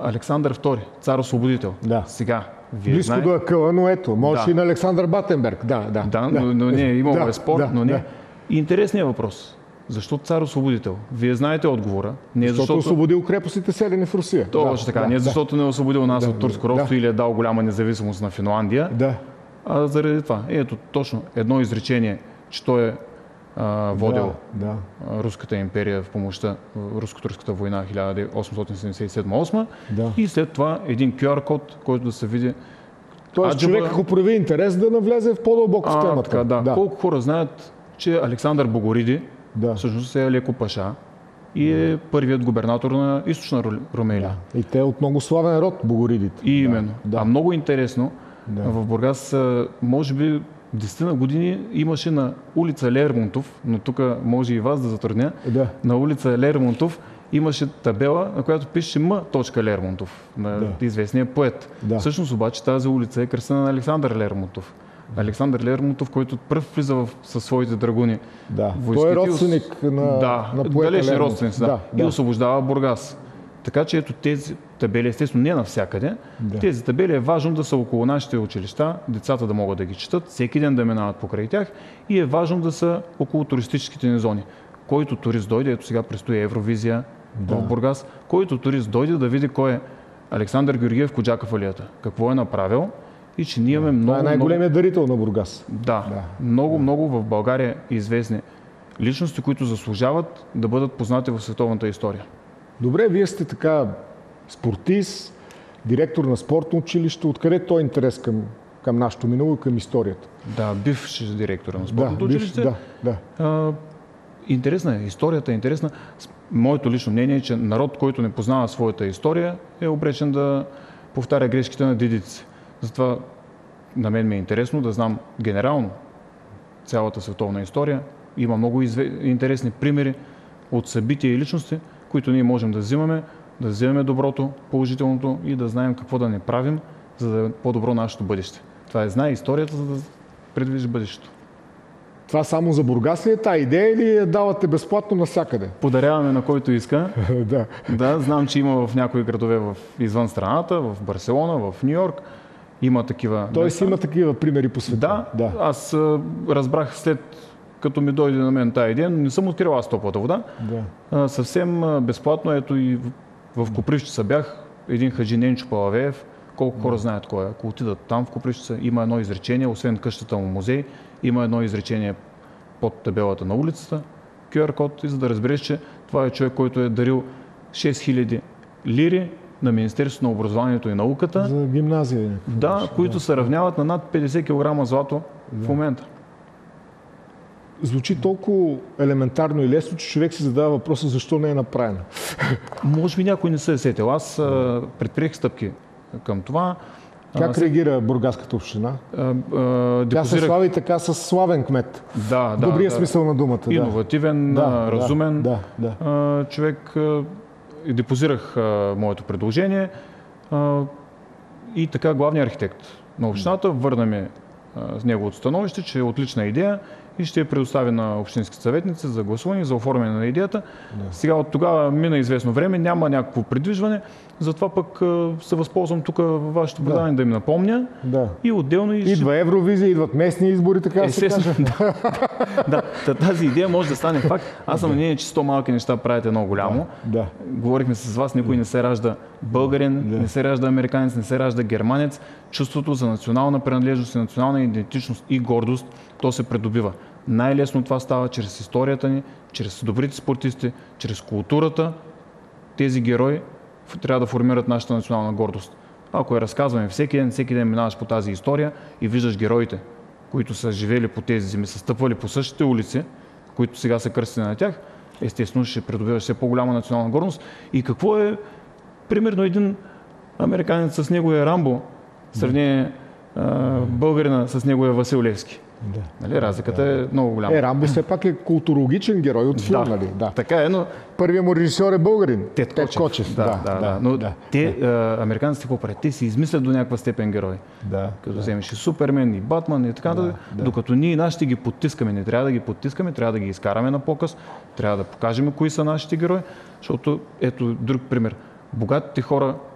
Александър II, цар-освободител. Да. Сега, вие Близко знаете... до акъла, но ето, може Да. и на Александър Батенберг. Да, но не, имало спор, но не. Да. Интересният въпрос. Защо цар-освободител? Вие знаете отговора. Не Защото освободил крепостите селени в Русия. Точно така. Не защото не е освободил нас от турско робство или е дал голяма независимост на Финландия, Да. а заради това. Ето точно едно изречение, че той е водил Руската империя в помощта, Руско-турската война 1877-8 и след това един QR код, който да се види. Тоест човек, ако прояви интерес, да навлезе в по-дълбоко в темата. Така, да. Колко хора знаят, че Александър Богориди всъщност е Алеко Паша и е първият губернатор на източна Румелия. И те от много славен род, Богоридите. И именно. А много интересно, в Бургас, може би 10 на години имаше на улица Лермонтов, но тук може и вас да затрудня, на улица Лермонтов имаше табела, на която пише М. Лермонтов, на известния поет. Всъщност обаче тази улица е кръстена на Александър Лермонтов. Александър Лермонтов, който пръв влиза със своите драгуни. Той е родственик на поета далечни родственици, и освобождава Бургас. Така че ето тези табели, естествено не навсякъде, тези табели е важно да са около нашите училища, децата да могат да ги четат, всеки ден да минават покрай тях и е важно да са около туристическите ни зони. Който турист дойде, ето сега предстои Евровизия в Бургас, който турист дойде да види кой е Александър Георгиев Коджаков Алията, какво е направил и че ние имаме много... Това е най-големият дарител на Бургас. Много в България известни личности, които заслужават да бъдат познати в световната история. Добре, вие сте така спортист, директор на спортно училище. Откъде той е интерес към нашето минало и към историята? Да, бивш директор на спортното училище. Интересна е. Историята е интересна. Моето лично мнение е, че народ, който не познава своята история, е обречен да повтаря грешките на дедиците. Затова на мен ми е интересно да знам генерално цялата световна история. Има много интересни примери от събития и личности, които ние можем да вземем доброто, положителното и да знаем какво да не правим, за да е по-добро нашето бъдеще. Това е знае историята, за да предвижда бъдещето. Това само за Бургас ли е тази идея или я давате безплатно навсякъде? Подаряваме на който иска. Да, знам, че има в някои градове извън страната, в Барселона, в Ню Йорк. Има такива. Тоест има такива примери по света. Да. Аз разбрах след като ми дойде на мен тази идея, но не съм открил аз топлата вода. Съвсем безплатно, ето и в Копривщица бях, един хаджи Ненчо Палавеев, колко хора знаят кой е. Ако отидат там в Копривщица, има едно изречение, освен къщата му музей, има едно изречение под табелата на улицата, QR код, и за да разбереш, че това е човек, който е дарил 6000 лири на Министерството на образованието и науката. За гимназия. Които се равняват на над 50 кг злато в момента. Звучи толкова елементарно и лесно, че човек си задава въпроса защо не е направено. Може би някой не се е сетил. Аз предприех стъпки към това. Как реагира бургаската община? Тя се слави така с славен кмет. В добрия смисъл на думата. Иновативен, разумен човек. Депозирах моето предложение и така главният архитект на общината върна ми с неговото становище, че е отлична идея и ще я предостави на общинските съветници за гласуване, за оформяне на идеята. Сега от тогава мина известно време, няма някакво придвижване, затова пък се възползвам тук във вашето предаване да им напомня. И отделно... Идва Евровизия, идват местни избори, така да се каже. Тази идея може да стане факт. Аз съм мнение, че 100 малки неща правят едно голямо. Говорихме с вас, никой не се ражда българин, не се ражда американец, не се ражда германец. Чувството за национална принадлежност и национална идентичност и гордост, то се придобива. Най-лесно това става чрез историята ни, чрез добрите спортисти, чрез културата. Тези герои трябва да формират нашата национална гордост. Ако я разказваме всеки ден минаваш по тази история и виждаш героите, които са живели по тези земи, са стъпвали по същите улици, които сега са кръстени на тях, естествено ще придобиваш все по-голяма национална гордост. И какво е, примерно, един американец с неговия Рамбо, в сравнение българина с неговия Васил Левски. Разликата е много голяма. Рамбо все пак е културологичен герой от филм, нали? Така е, но... Първият му режисьор е българин. Тед Кочев. Но те, американците, какво правят? Те си измислят до някаква степен герои. Като вземеш и Супермен, и Батман, и така нататък. Докато ние нашите ги подтискаме. Не трябва да ги подтискаме, трябва да ги изкараме на показ, трябва да покажем кои са нашите герои, защото ето друг пример. Богатите хора